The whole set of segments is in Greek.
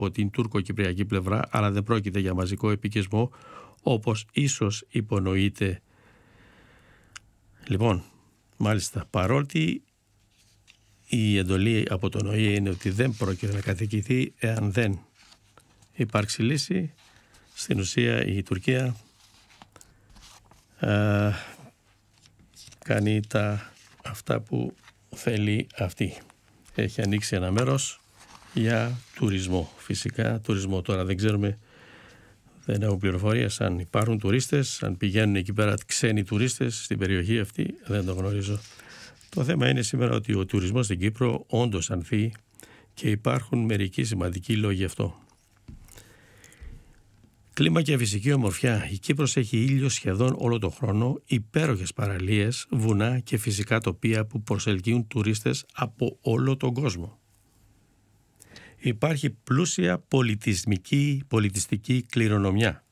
από την τουρκοκυπριακή πλευρά, αλλά δεν πρόκειται για μαζικό επικισμό όπως ίσως υπονοείται. Λοιπόν, μάλιστα, παρότι η εντολή από τον ΟΗΕ είναι ότι δεν πρόκειται να κατοικηθεί εάν δεν υπάρξει λύση, στην ουσία η Τουρκία κάνει αυτά που θέλει αυτή. Έχει ανοίξει ένα μέρος για τουρισμό. Φυσικά τουρισμό. Τώρα δεν ξέρουμε, δεν έχω πληροφορίες αν υπάρχουν τουρίστες, αν πηγαίνουν εκεί πέρα ξένοι τουρίστες στην περιοχή αυτή, δεν το γνωρίζω. Το θέμα είναι σήμερα ότι ο τουρισμός στην Κύπρο όντως ανθεί και υπάρχουν μερικοί σημαντικοί λόγοι γι' αυτό. Κλίμα και φυσική ομορφιά. Η Κύπρος έχει ήλιο σχεδόν όλο τον χρόνο, υπέροχες παραλίες, βουνά και φυσικά τοπία που προσελκύουν τουρίστες από όλο τον κόσμο. Υπάρχει πλούσια πολιτιστική κληρονομιά.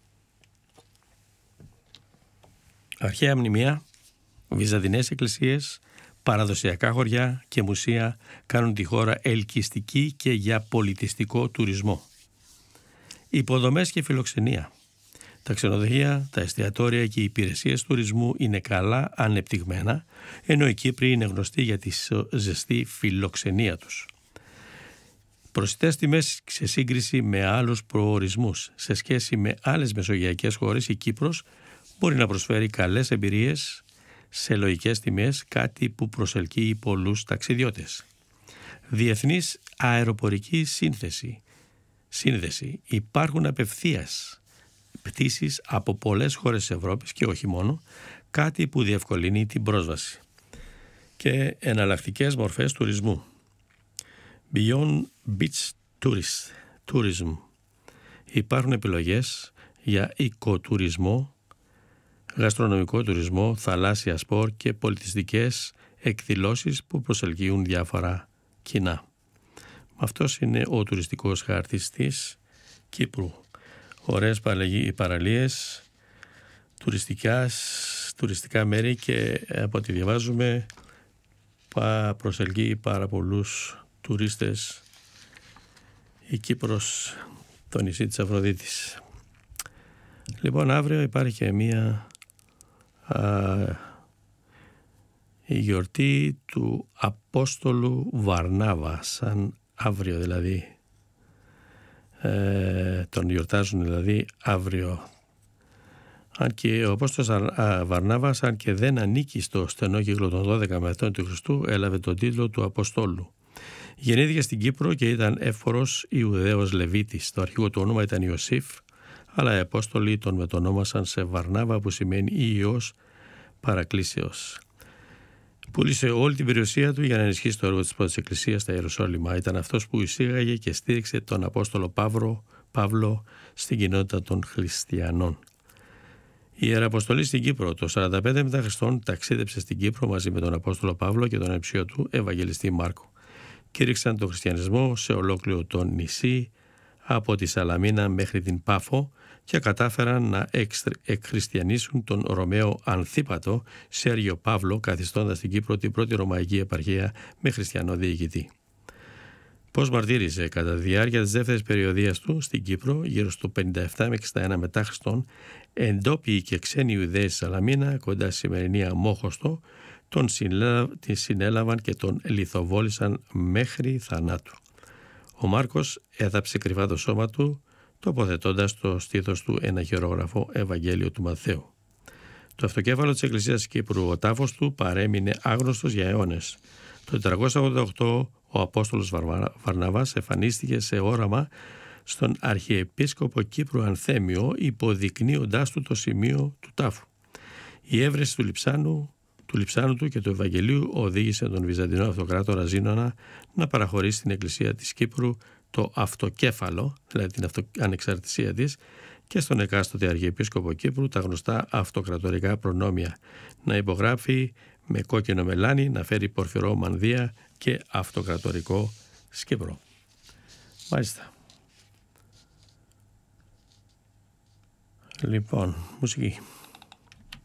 Αρχαία μνημεία, βυζαντινές εκκλησίες, παραδοσιακά χωριά και μουσεία κάνουν τη χώρα ελκυστική και για πολιτιστικό τουρισμό. Υποδομές και φιλοξενία. Τα ξενοδοχεία, τα εστιατόρια και οι υπηρεσίες τουρισμού είναι καλά ανεπτυγμένα, ενώ οι Κύπροι είναι γνωστοί για τη ζεστή φιλοξενία τους. Προσιτές τιμές σε σύγκριση με άλλους προορισμούς. Σε σχέση με άλλες μεσογειακές χώρες, η Κύπρος μπορεί να προσφέρει καλές εμπειρίες σε λογικές τιμές, κάτι που προσελκύει πολλούς ταξιδιώτες. Διεθνής αεροπορική σύνδεση. Υπάρχουν απευθείας πτήσεις από πολλές χώρες της Ευρώπης και όχι μόνο, κάτι που διευκολύνει την πρόσβαση. Και εναλλακτικές μορφές τουρισμού. Beyond Beach Tourism. Υπάρχουν επιλογές για οικοτουρισμό, γαστρονομικό τουρισμό, θαλάσσια σπορ και πολιτιστικές εκδηλώσεις που προσελκύουν διάφορα κοινά. Αυτός είναι ο τουριστικός χάρτης της Κύπρου. Ωραίες παραλίες, τουριστικά μέρη και από ό,τι διαβάζουμε προσελκύει πάρα πολλούς τουρίστες η Κύπρος, το νησί της Αφροδίτης. Λοιπόν, αύριο υπάρχει και η γιορτή του Απόστολου Βαρνάβα, σαν αύριο δηλαδή, τον γιορτάζουν δηλαδή αύριο. Αν και ο Απόστολος Βαρνάβας, αν και δεν ανήκει στο στενό κύκλο των 12 μαθητών του Χριστού, έλαβε τον τίτλο του Αποστόλου. Γεννήθηκε στην Κύπρο και ήταν εύφορος Ιουδαίος Λεβίτης. Το αρχικό του όνομα ήταν Ιωσήφ, αλλά οι Απόστολοι τον μετονόμασαν σε Βαρνάβα, που σημαίνει Υιός Παρακλήσεως. Πούλησε όλη την περιουσία του για να ενισχύσει το έργο της πρώτης εκκλησίας στα Ιερουσάλημα. Ήταν αυτός που εισήγαγε και στήριξε τον Απόστολο Παύλο στην κοινότητα των χριστιανών. Η Ιεραποστολή στην Κύπρο. Το 45 μετά Χριστόν ταξίδεψε στην Κύπρο μαζί με τον Απόστολο Παύλο και τον ανεψιό του Ευαγγελιστή Μάρκο. Κήρυξαν τον χριστιανισμό σε ολόκληρο το νησί, από τη Σαλαμίνα μέχρι την Πάφο, και κατάφεραν να εκχριστιανίσουν τον Ρωμαίο Ανθίπατο Σέργιο Παύλο, καθιστώντας στην Κύπρο την πρώτη ρωμαϊκή επαρχία με χριστιανό διοικητή. Πώς μαρτύρησε? Κατά τη διάρκεια της δεύτερης περιοδίας του στην Κύπρο, γύρω στο 57 με 61 μετά Χριστόν, εντόπιοι και ξένοι Ιουδαίοι στη Σαλαμίνα, κοντά στη σημερινή Αμόχωστο, τον συνέλαβαν και τον λιθοβόλησαν μέχρι θανάτου. Ο Μάρκος έδαψε κρυφά το σώμα του, τοποθετώντας στο στήθος του ένα χειρόγραφο Ευαγγέλιο του Μαθαίου. Το αυτοκέφαλο της Εκκλησίας της Κύπρου, ο τάφος του, παρέμεινε άγνωστος για αιώνες. Το 488 ο Απόστολος Βαρνάβας εμφανίστηκε σε όραμα στον Αρχιεπίσκοπο Κύπρου Ανθέμιο, υποδεικνύοντάς του το σημείο του τάφου. Η έβρεση του λιψάνου του και του Ευαγγελίου οδήγησε τον Βυζαντινό Αυτοκράτορα Ζήνωνα να παραχωρήσει στην Εκκλησία της Κύπρου το αυτοκέφαλο, δηλαδή την ανεξαρτησία της, και στον εκάστοτε Αρχιεπίσκοπο Κύπρου τα γνωστά αυτοκρατορικά προνόμια, να υπογράφει με κόκκινο μελάνι, να φέρει πορφυρό μανδύα και αυτοκρατορικό σκύπρο. Μάλιστα. Λοιπόν, μουσική.